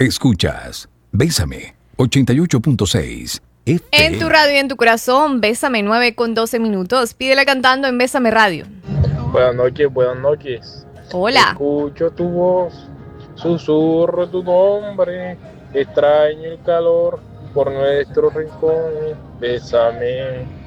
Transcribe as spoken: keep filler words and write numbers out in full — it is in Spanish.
Escuchas Bésame ochenta y ocho punto seis. F M. En tu radio y en tu corazón, Bésame nueve con doce minutos. Pídela cantando en Bésame Radio. Buenas noches, buenas noches. Hola. Escucho tu voz, susurro tu nombre, extraño el calor por nuestro rincón. Bésame.